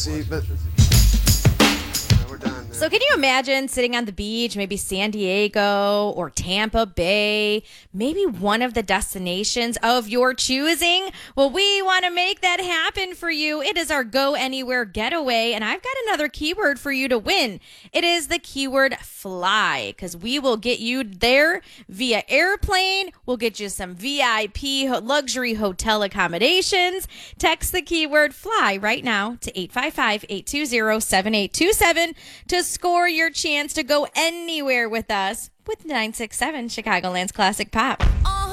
see, but we're done. So can you imagine sitting on the beach, maybe San Diego or Tampa Bay, maybe one of the destinations of your choosing? Well, we want to make that happen for you. It is our Go Anywhere getaway, and I've got another keyword for you to win. It is the keyword fly, because we will get you there via airplane. We'll get you some VIP luxury hotel accommodations. Text the keyword fly right now to 855-820-7827 to score your chance to go anywhere with us with 967 Chicagoland's Classic Pop.